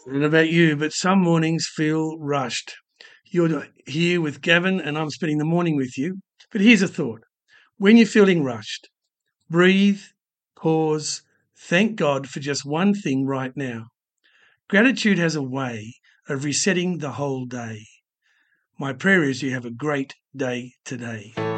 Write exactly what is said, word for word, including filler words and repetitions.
I don't know about you, but some mornings feel rushed. You're here with Gavin, and I'm spending the morning with you. But here's a thought: when you're feeling rushed, breathe, pause, thank God for just one thing right now. Gratitude has a way of resetting the whole day. My prayer is you have a great day today.